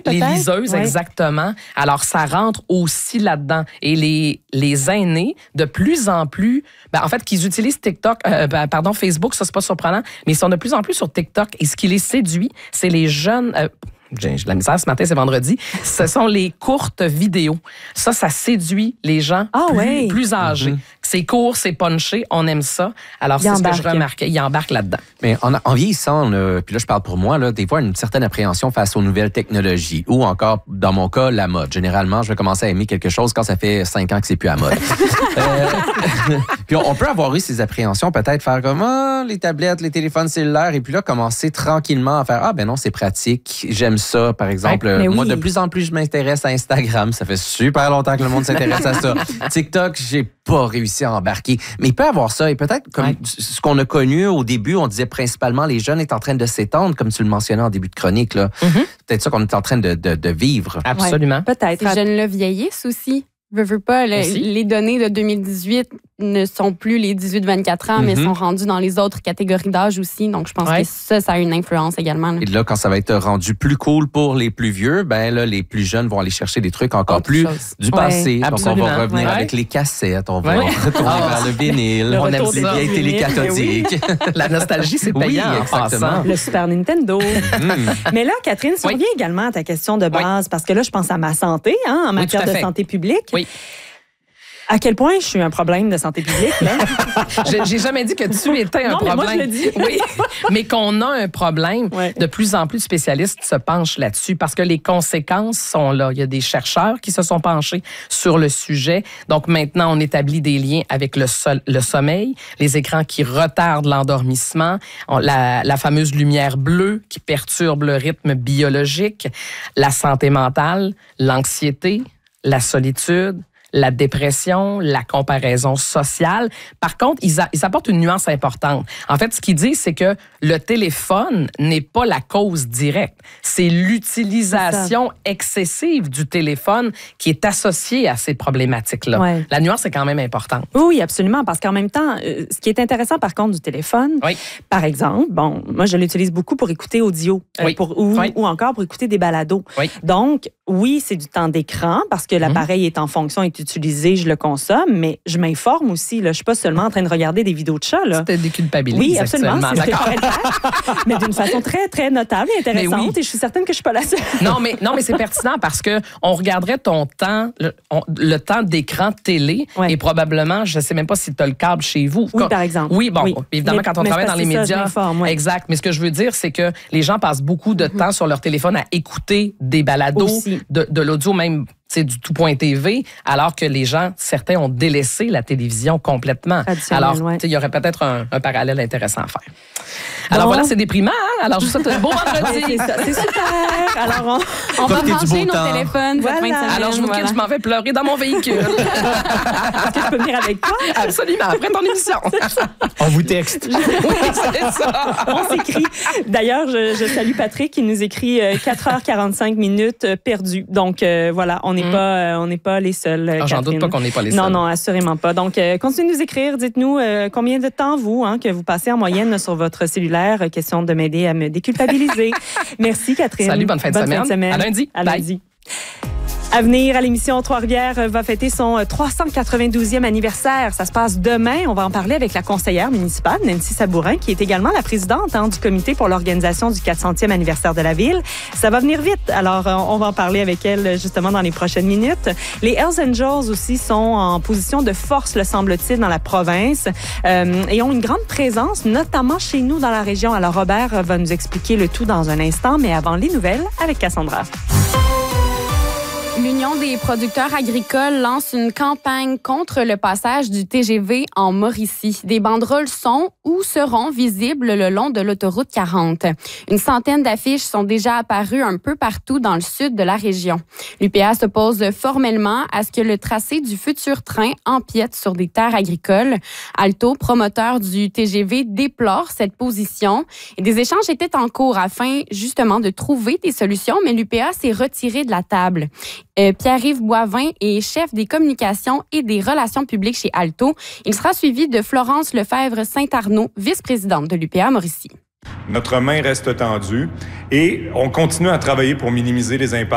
peut-être? Les liseuses, exactement. Alors, ça rentre aussi là-dedans. Et les aînés, de plus en plus, en fait, qu'ils utilisent TikTok, Facebook, ça, c'est pas surprenant, mais ils sont de plus en plus sur TikTok. Et ce qui les séduit, c'est les jeunes... J'ai de la misère ce matin, c'est vendredi. Ce sont les courtes vidéos. Ça séduit les gens plus âgés. C'est court, c'est punché, on aime ça. Alors, c'est ce que je remarquais. Ils embarquent là-dedans. Mais en vieillissant, puis là, je parle pour moi, là, des fois, une certaine appréhension face aux nouvelles technologies ou encore, dans mon cas, la mode. Généralement, je vais commencer à aimer quelque chose quand ça fait 5 ans que c'est plus à mode. Puis on peut avoir eu ces appréhensions, peut-être faire comme les tablettes, les téléphones cellulaires, et puis là, commencer tranquillement à faire non, c'est pratique, j'aime ça, par exemple. Moi, de plus en plus, je m'intéresse à Instagram. Ça fait super longtemps que le monde s'intéresse à ça. TikTok, j'ai pas réussi à embarquer. Mais il peut avoir ça. Et peut-être, comme ce qu'on a connu au début, on disait principalement les jeunes est en train de s'étendre, comme tu le mentionnais en début de chronique. Là. Peut-être ça qu'on est en train de vivre. Absolument. Peut-être. Ces jeunes-là vieillissent aussi. Veux pas, les données de 2018 ne sont plus les 18-24 ans, mais sont rendues dans les autres catégories d'âge aussi. Donc, je pense que ça a une influence également. Là. Et là, quand ça va être rendu plus cool pour les plus vieux, là, les plus jeunes vont aller chercher des trucs encore plus du passé. Donc, on va revenir avec les cassettes, on va retourner vers le vinyle, on aime les vieilles télé cathodiques. La nostalgie, c'est payant en passant. Le Super Nintendo. Mais là, Catherine, si on revient également à ta question de base, parce que là, je pense à ma santé, en matière de santé publique. Oui. À quel point je suis un problème de santé publique, là? J'ai jamais dit que tu étais un problème. Mais moi, je le dis. Oui, mais qu'on a un problème. De plus en plus de spécialistes se penchent là-dessus parce que les conséquences sont là. Il y a des chercheurs qui se sont penchés sur le sujet. Donc, maintenant, on établit des liens avec le sommeil, les écrans qui retardent l'endormissement, la fameuse lumière bleue qui perturbe le rythme biologique, la santé mentale, l'anxiété, la solitude, la dépression, la comparaison sociale. Par contre, ils apportent une nuance importante. En fait, ce qu'ils disent, c'est que le téléphone n'est pas la cause directe. C'est l'utilisation excessive du téléphone qui est associée à ces problématiques-là. Ouais. La nuance est quand même importante. Oui, absolument, parce qu'en même temps, ce qui est intéressant, par contre, du téléphone, par exemple, moi, je l'utilise beaucoup pour écouter audio ou encore pour écouter des balados. Donc, oui, c'est du temps d'écran parce que l'appareil est en fonction, est utilisé, je le consomme, mais je m'informe aussi. Là. Je ne suis pas seulement en train de regarder des vidéos de chats. C'était déculpabilisé. Oui, absolument. Mais d'une façon très, très notable et intéressante. Et je suis certaine que je ne suis pas la seule. Non, mais c'est pertinent parce qu'on regarderait ton temps, le temps d'écran télé et probablement, je ne sais même pas si tu as le câble chez vous. Oui, par exemple. Oui, évidemment, quand on travaille dans les médias. Exact. Mais ce que je veux dire, c'est que les gens passent beaucoup de temps sur leur téléphone à écouter des balados, de l'audio même. C'est du tout.tv, alors que les gens, certains ont délaissé la télévision complètement. Alors, il y aurait peut-être un parallèle intéressant à faire. Alors voilà, c'est déprimant, hein? Alors, je vous souhaite un beau vendredi. C'est super. Alors, on va ranger nos téléphones. Alors, je vous quitte, je m'en vais pleurer dans mon véhicule. Est-ce que je peux venir avec toi? Absolument, après ton émission. On vous texte. Oui, c'est ça. On s'écrit. D'ailleurs, je salue Patrick qui nous écrit 4h45 perdues. Donc, voilà, on n'est pas les seuls. J'en doute pas qu'on n'est pas les seuls. Non, assurément pas. Donc, continuez de nous écrire. Dites-nous combien de temps, que vous passez en moyenne sur votre cellulaire. Question de m'aider à me déculpabiliser. Merci, Catherine. Salut, bonne fin de semaine. À lundi. À lundi. À venir à l'émission, Trois-Rivières va fêter son 392e anniversaire. Ça se passe demain. On va en parler avec la conseillère municipale, Nancy Sabourin, qui est également la présidente du comité pour l'organisation du 400e anniversaire de la ville. Ça va venir vite. Alors, on va en parler avec elle justement dans les prochaines minutes. Les Hells Angels aussi sont en position de force, le semble-t-il, dans la province et ont une grande présence, notamment chez nous dans la région. Alors, Robert va nous expliquer le tout dans un instant, mais avant les nouvelles avec Cassandra. L'Union des producteurs agricoles lance une campagne contre le passage du TGV en Mauricie. Des banderoles sont ou seront visibles le long de l'autoroute 40. Une centaine d'affiches sont déjà apparues un peu partout dans le sud de la région. L'UPA s'oppose formellement à ce que le tracé du futur train empiète sur des terres agricoles. Alto, promoteur du TGV, déplore cette position. Et des échanges étaient en cours afin justement de trouver des solutions, mais l'UPA s'est retiré de la table. Pierre-Yves Boivin est chef des communications et des relations publiques chez Alto. Il sera suivi de Florence Lefebvre-Saint-Arnaud, vice-présidente de l'UPA Mauricie. Notre main reste tendue et on continue à travailler pour minimiser les impacts